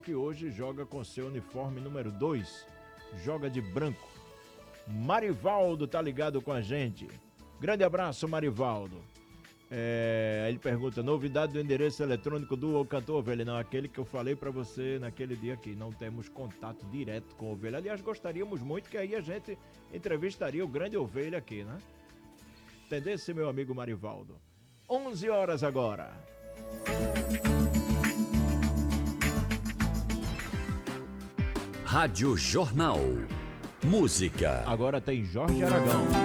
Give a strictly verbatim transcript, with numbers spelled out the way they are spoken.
que hoje joga com seu uniforme número dois, joga de branco. Marivaldo tá ligado com a gente. Grande abraço, Marivaldo. É, ele pergunta, novidade do endereço eletrônico do cantor Ovelha? Não, aquele que eu falei pra você naquele dia aqui, não temos contato direto com o Ovelha. Aliás, gostaríamos muito que aí a gente entrevistaria o grande Ovelha aqui, né? Entendesse, meu amigo Marivaldo? onze horas agora. Rádio Jornal. Música. Agora tem Jorge Aragão.